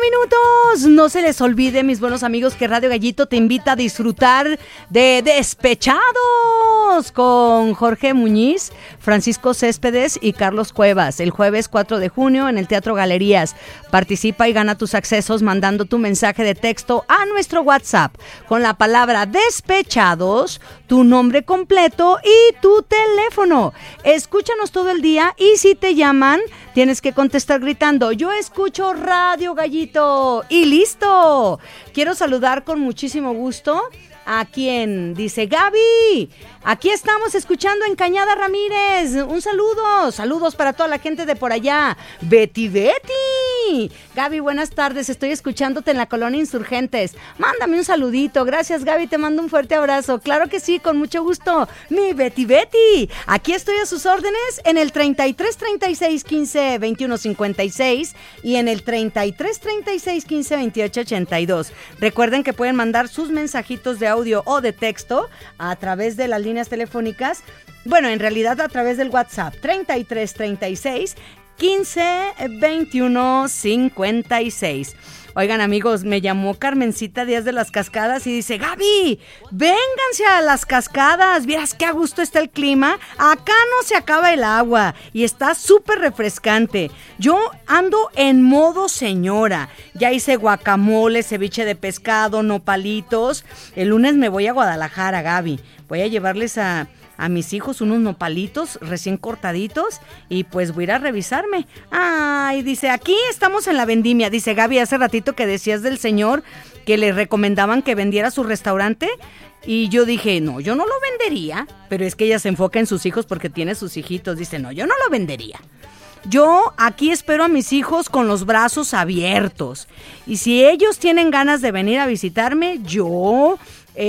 minutos. No se les olvide, mis buenos amigos, que Radio Gallito te invita a disfrutar de Despechados con Jorge Muñiz, Francisco Céspedes y Carlos Cuevas, el jueves 4 de junio en el Teatro Galerías. Participa y gana tus accesos mandando tu mensaje de texto a nuestro WhatsApp con la palabra Despechados, tu nombre completo y tu teléfono. Escúchanos todo el día y si te llaman, tienes que contestar gritando: yo escucho Radio Gallito, y listo. Quiero saludar con muchísimo gusto a quien dice: Gaby, aquí estamos escuchando en Cañada Ramírez. Un saludo, saludos para toda la gente de por allá. Betty. Gaby, buenas tardes, estoy escuchándote en la Colonia Insurgentes. Mándame un saludito. Gracias, Gaby, te mando un fuerte abrazo. Claro que sí, con mucho gusto. Mi Betty. Aquí estoy a sus órdenes en el 33 36 15 21 56 y en el 33 36 15 28 82. Recuerden que pueden mandar sus mensajitos de audio o de texto a través de las líneas telefónicas. Bueno, en realidad a través del WhatsApp 33 36 15 21 56. Oigan, amigos, me llamó Carmencita Díaz de las Cascadas y dice: Gaby, vénganse a las cascadas, vieras qué a gusto está el clima, acá no se acaba el agua y está súper refrescante. Yo ando en modo señora, ya hice guacamole, ceviche de pescado, nopalitos. El lunes me voy a Guadalajara, Gaby, voy a llevarles a mis hijos unos nopalitos recién cortaditos y pues voy a ir a revisarme. Ay, dice, aquí estamos en la vendimia. Dice, Gaby, hace ratito que decías del señor que le recomendaban que vendiera su restaurante y yo dije, no, yo no lo vendería, pero es que ella se enfoca en sus hijos porque tiene sus hijitos. Dice, no, yo no lo vendería. Yo aquí espero a mis hijos con los brazos abiertos y si ellos tienen ganas de venir a visitarme, yo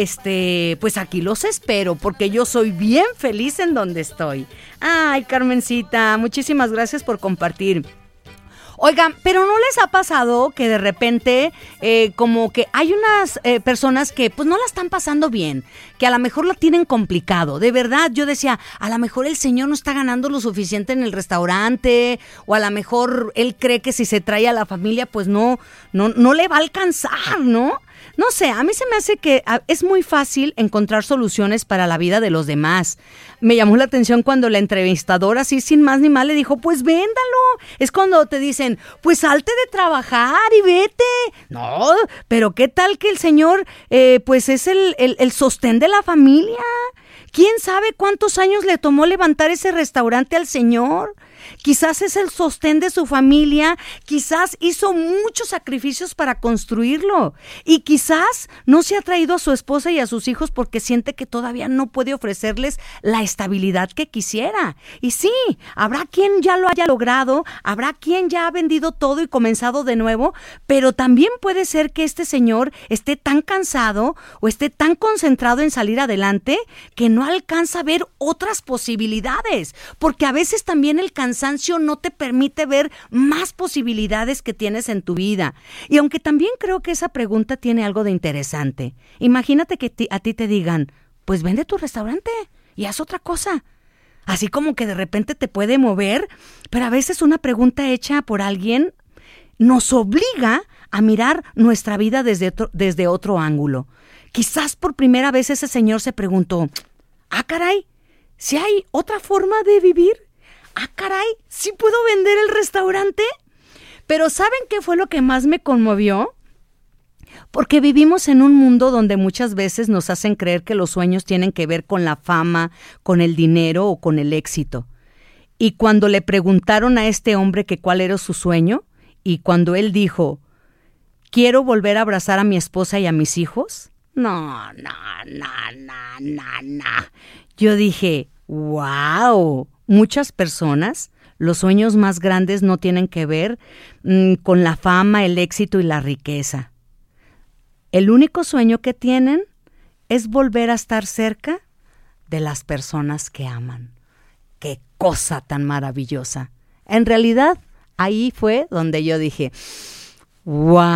pues aquí los espero porque yo soy bien feliz en donde estoy. Ay, Carmencita, muchísimas gracias por compartir. Oigan, pero ¿no les ha pasado que de repente como que hay unas personas que pues no la están pasando bien, que a lo mejor la tienen complicado? De verdad, yo decía, a lo mejor el señor no está ganando lo suficiente en el restaurante, o a lo mejor él cree que si se trae a la familia pues no le va a alcanzar, ¿no? No sé, a mí se me hace que es muy fácil encontrar soluciones para la vida de los demás. Me llamó la atención cuando la entrevistadora, así sin más ni más, le dijo, pues véndalo. Es cuando te dicen, pues salte de trabajar y vete. No, pero ¿qué tal que el señor, pues es el sostén de la familia? ¿Quién sabe cuántos años le tomó levantar ese restaurante al señor? Quizás es el sostén de su familia, quizás hizo muchos sacrificios para construirlo y quizás no se ha traído a su esposa y a sus hijos porque siente que todavía no puede ofrecerles la estabilidad que quisiera. Y sí, habrá quien ya lo haya logrado, habrá quien ya ha vendido todo y comenzado de nuevo, pero también puede ser que este señor esté tan cansado o esté tan concentrado en salir adelante que no alcanza a ver otras posibilidades, porque a veces también el cansancio no te permite ver más posibilidades que tienes en tu vida. Y aunque también creo que esa pregunta tiene algo de interesante. Imagínate que a ti te digan, pues vende tu restaurante y haz otra cosa. Así como que de repente te puede mover, pero a veces una pregunta hecha por alguien nos obliga a mirar nuestra vida desde otro ángulo. Quizás por primera vez ese señor se preguntó, caray, ¿si hay otra forma de vivir? Caray, ¿sí puedo vender el restaurante? Pero ¿saben qué fue lo que más me conmovió? Porque vivimos en un mundo donde muchas veces nos hacen creer que los sueños tienen que ver con la fama, con el dinero o con el éxito. Y cuando le preguntaron a este hombre que cuál era su sueño, y cuando él dijo, quiero volver a abrazar a mi esposa y a mis hijos, no. Yo dije, wow. Muchas personas, los sueños más grandes no tienen que ver con la fama, el éxito y la riqueza. El único sueño que tienen es volver a estar cerca de las personas que aman. ¡Qué cosa tan maravillosa! En realidad, ahí fue donde yo dije, ¡wow!